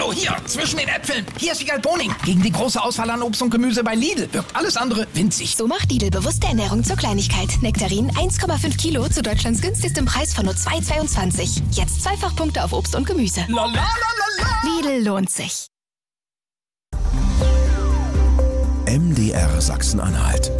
Oh, hier, zwischen den Äpfeln. Hier ist Wiegald Boning. Gegen die große Auswahl an Obst und Gemüse bei Lidl wirkt alles andere winzig. So macht Lidl bewusste Ernährung zur Kleinigkeit. Nektarin 1,5 Kilo zu Deutschlands günstigstem Preis von nur 2,22. Jetzt Zweifachpunkte auf Obst und Gemüse. La, la, la, la, la. Lidl lohnt sich. MDR Sachsen-Anhalt.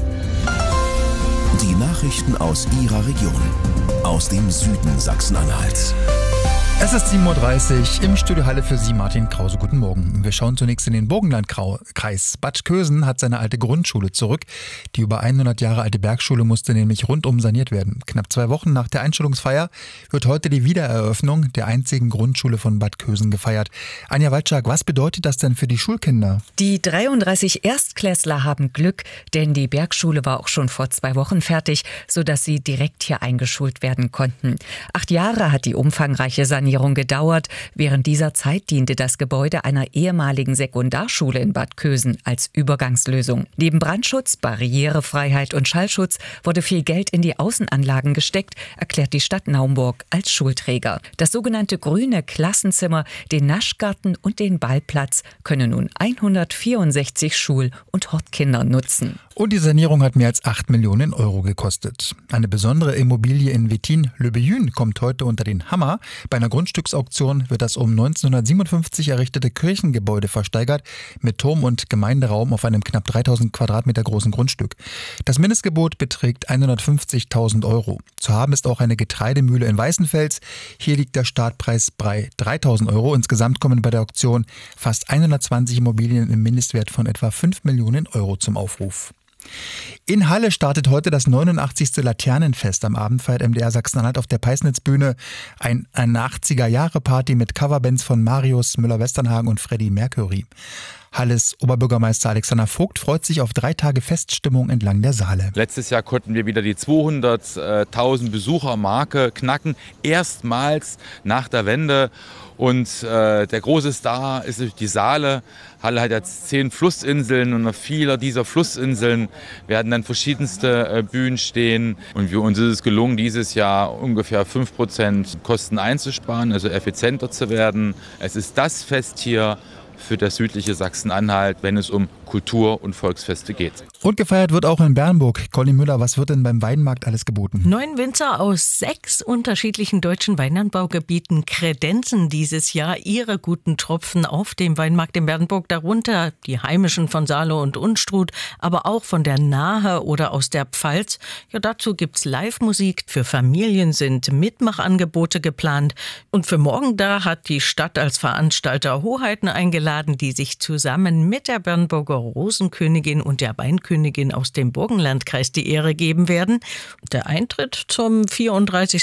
Die Nachrichten aus Ihrer Region. Aus dem Süden Sachsen-Anhalts. Es ist 7.30 Uhr, im Studio Halle für Sie Martin Krause. Guten Morgen. Wir schauen zunächst in den Burgenlandkreis. Bad Kösen hat seine alte Grundschule zurück. Die über 100 Jahre alte Bergschule musste nämlich rundum saniert werden. Knapp 2 Wochen nach der Einschulungsfeier wird heute die Wiedereröffnung der einzigen Grundschule von Bad Kösen gefeiert. Anja Walczak, was bedeutet das denn für die Schulkinder? Die 33 Erstklässler haben Glück, denn die Bergschule war auch schon vor 2 Wochen fertig, sodass sie direkt hier eingeschult werden konnten. 8 Jahre hat die umfangreiche Sanierung gedauert. Während dieser Zeit diente das Gebäude einer ehemaligen Sekundarschule in Bad Kösen als Übergangslösung. Neben Brandschutz, Barrierefreiheit und Schallschutz wurde viel Geld in die Außenanlagen gesteckt, erklärt die Stadt Naumburg als Schulträger. Das sogenannte grüne Klassenzimmer, den Naschgarten und den Ballplatz können nun 164 Schul- und Hortkinder nutzen. Und die Sanierung hat mehr als 8 Millionen Euro gekostet. Eine besondere Immobilie in Wettin-Le-Beyün kommt heute unter den Hammer. Bei einer Grundstücksauktion wird das um 1957 errichtete Kirchengebäude versteigert, mit Turm und Gemeinderaum auf einem knapp 3000 Quadratmeter großen Grundstück. Das Mindestgebot beträgt 150.000 Euro. Zu haben ist auch eine Getreidemühle in Weißenfels. Hier liegt der Startpreis bei 3.000 Euro. Insgesamt kommen bei der Auktion fast 120 Immobilien im Mindestwert von etwa 5 Millionen Euro zum Aufruf. In Halle startet heute das 89. Laternenfest. Am Abend feiert MDR Sachsen-Anhalt auf der Peisnitzbühne eine 80er-Jahre-Party mit Coverbands von Marius Müller-Westernhagen und Freddie Mercury. Halles Oberbürgermeister Alexander Vogt freut sich auf 3 Tage Feststimmung entlang der Saale. Letztes Jahr konnten wir wieder die 200.000 Besuchermarke knacken. Erstmals nach der Wende. Und der große Star ist die Saale. Halle hat jetzt 10 Flussinseln und auf vieler dieser Flussinseln werden dann verschiedenste Bühnen stehen. Und für uns ist es gelungen, dieses Jahr ungefähr 5% Kosten einzusparen, also effizienter zu werden. Es ist das Fest hier für das südliche Sachsen-Anhalt, wenn es um Kultur- und Volksfeste geht. Und gefeiert wird auch in Bernburg. Conny Müller, was wird denn beim Weinmarkt alles geboten? 9 Winzer aus 6 unterschiedlichen deutschen Weinanbaugebieten kredenzen dieses Jahr ihre guten Tropfen auf dem Weinmarkt in Bernburg. Darunter die heimischen von Saale und Unstrut, aber auch von der Nahe oder aus der Pfalz. Ja, dazu gibt's Live-Musik. Für Familien sind Mitmachangebote geplant. Und für morgen da hat die Stadt als Veranstalter Hoheiten eingeladen, die sich zusammen mit der Bernburger Rosenkönigin und der Weinkönigin aus dem Burgenlandkreis die Ehre geben werden. Der Eintritt zum 34.